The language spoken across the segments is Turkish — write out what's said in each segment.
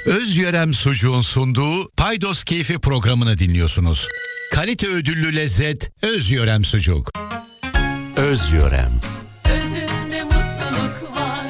Özyörem Sucuğun sunduğu Paydos Keyfi programını dinliyorsunuz. Kalite ödüllü lezzet Özyörem Sucuk. Özyörem. Özünde mutluluk var.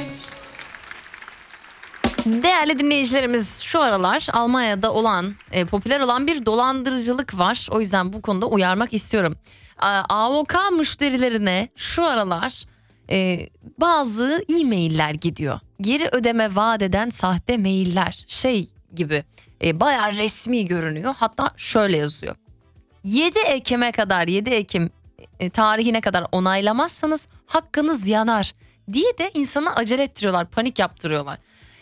Değerli dinleyicilerimiz, şu aralar Almanya'da olan popüler olan bir dolandırıcılık var. O yüzden bu konuda uyarmak istiyorum. AOK müşterilerine şu aralar bazı e-mailler gidiyor. Geri ödeme vaat eden sahte mailler gibi bayağı resmi görünüyor. Hatta şöyle yazıyor. 7 Ekim tarihine kadar onaylamazsanız hakkınız yanar diye de insanı acele ettiriyorlar, panik yaptırıyorlar.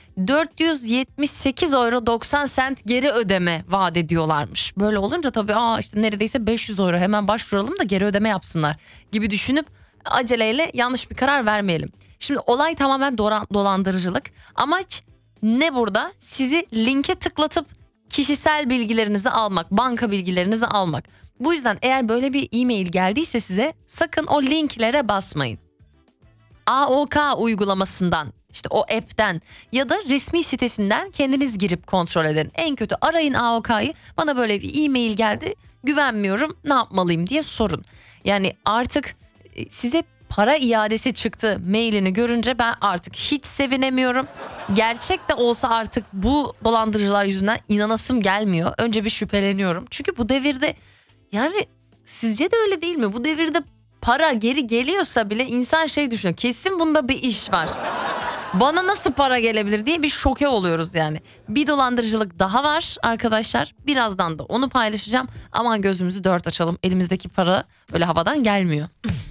478 euro 90 sent geri ödeme vaat ediyorlarmış. Böyle olunca tabii işte neredeyse 500 euro hemen başvuralım da geri ödeme yapsınlar gibi düşünüp aceleyle yanlış bir karar vermeyelim. Şimdi olay tamamen dolandırıcılık. Amaç ne burada? Sizi linke tıklatıp kişisel bilgilerinizi almak, banka bilgilerinizi almak. Bu yüzden eğer böyle bir e-mail geldiyse size sakın o linklere basmayın. AOK uygulamasından, işte o app'ten ya da resmi sitesinden kendiniz girip kontrol edin. En kötü arayın AOK'yı, bana böyle bir e-mail geldi, güvenmiyorum, ne yapmalıyım diye sorun. Yani artık size para iadesi çıktı mailini görünce ben artık hiç sevinemiyorum. Gerçek de olsa artık bu dolandırıcılar yüzünden inanasım gelmiyor. Önce bir şüpheleniyorum. Çünkü bu devirde, yani sizce de öyle değil mi? Bu devirde para geri geliyorsa bile insan düşünüyor. Kesin bunda bir iş var. Bana nasıl para gelebilir diye bir şoke oluyoruz yani. Bir dolandırıcılık daha var arkadaşlar. Birazdan da onu paylaşacağım. Aman gözümüzü dört açalım. Elimizdeki para öyle havadan gelmiyor.